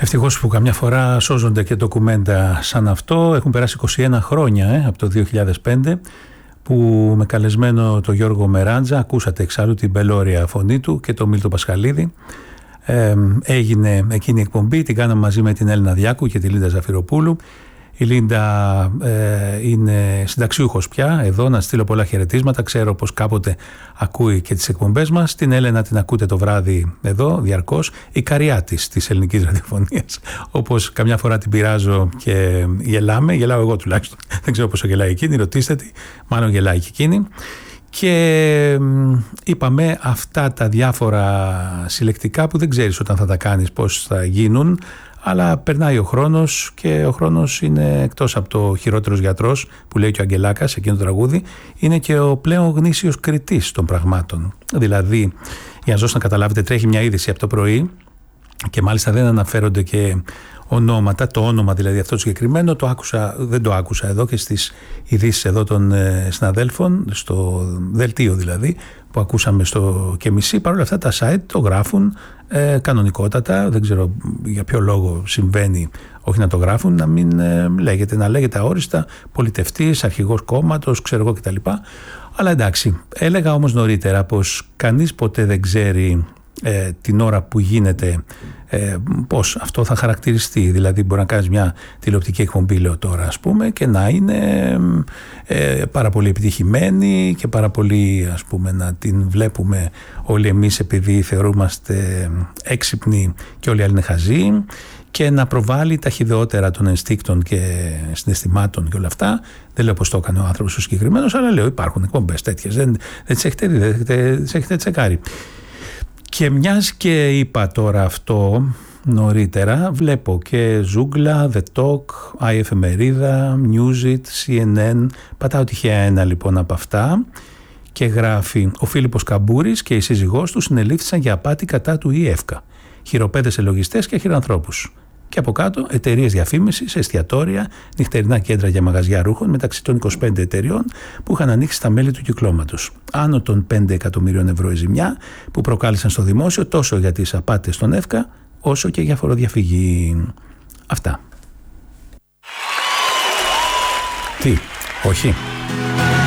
Ευτυχώς που καμιά φορά σώζονται και ντοκουμέντα σαν αυτό. Έχουν περάσει 21 χρόνια από το 2005 που με καλεσμένο το Γιώργο Μεράντζα, ακούσατε εξάλλου την μπελώρια φωνή του και το Μίλτο Πασχαλίδη. Έγινε εκείνη η εκπομπή, την κάναμε μαζί με την Έλληνα Διάκου και τη Λίντα Ζαφυροπούλου. Η Λίντα είναι συνταξιούχος πια εδώ, να στείλω πολλά χαιρετίσματα. Ξέρω πως κάποτε ακούει και τις εκπομπές μας. Την Έλενα την ακούτε το βράδυ εδώ διαρκώς. Η καριά της ελληνικής ραδιοφωνίας. Όπως καμιά φορά την πειράζω και γελάμε. Γελάω εγώ τουλάχιστον. Δεν ξέρω πόσο γελάει εκείνη, ρωτήστε τη. Μάλλον γελάει και εκείνη. Και είπαμε αυτά τα διάφορα συλλεκτικά που δεν ξέρεις όταν θα τα κάνεις πώς θα γίνουν. Αλλά περνάει ο χρόνος και ο χρόνος είναι, εκτός από το χειρότερος γιατρός που λέει και ο Αγγελάκας, εκείνο το τραγούδι, είναι και ο πλέον γνήσιος κριτής των πραγμάτων. Δηλαδή, για να σας να καταλάβετε, τρέχει μια είδηση από το πρωί και μάλιστα δεν αναφέρονται και ονόματα, το όνομα δηλαδή αυτό το συγκεκριμένο, δεν το άκουσα εδώ και στις ειδήσεις εδώ των συναδέλφων, στο δελτίο δηλαδή, που ακούσαμε στο και μισή. Παρ' όλα αυτά τα site το γράφουν κανονικότατα, δεν ξέρω για ποιο λόγο συμβαίνει όχι να το γράφουν, να μην να λέγεται αόριστα πολιτευτής, αρχηγός κόμματος, ξέρω εγώ κτλ. Αλλά εντάξει, έλεγα όμως νωρίτερα πως κανείς ποτέ δεν ξέρει την ώρα που γίνεται πώς αυτό θα χαρακτηριστεί. Δηλαδή μπορεί να κάνεις μια τηλεοπτική εκπομπή, λέω τώρα ας πούμε, και να είναι πάρα πολύ επιτυχημένη και πάρα πολύ, ας πούμε, να την βλέπουμε όλοι εμείς επειδή θεωρούμαστε έξυπνοι και όλοι οι άλλοι είναι χαζοί, και να προβάλλει ταχυδεότερα των ενστίκτων και συναισθημάτων και όλα αυτά. Δεν λέω πως το έκανε ο άνθρωπος ο συγκεκριμένος, αλλά λέω υπάρχουν εκπομπές τέτοιες, δεν τις έχετε δει, δεν τις έχετε τσεκάρει. Και μιας και είπα τώρα αυτό νωρίτερα, βλέπω και Ζούγκλα, The Talk, η Εφημερίδα, Newsit, CNN, πατάω τυχαία ένα λοιπόν από αυτά και γράφει: ο Φίλιππος Καμπούρης και η σύζυγός του συνελήφθησαν για απάτη κατά του ΙΕΦΚΑ, χειροπέδες λογιστές και χειρανθρώπους. Και από κάτω εταιρείες διαφήμισης, εστιατόρια, νυχτερινά κέντρα για μαγαζιά ρούχων μεταξύ των 25 εταιριών που είχαν ανοίξει στα μέλη του κυκλώματος. Άνω των 5 εκατομμυρίων ευρώ η ζημιά που προκάλεσαν στο δημόσιο τόσο για τις απάτες στον ΕΦΚΑ όσο και για φοροδιαφυγή. Αυτά. Τι, όχι.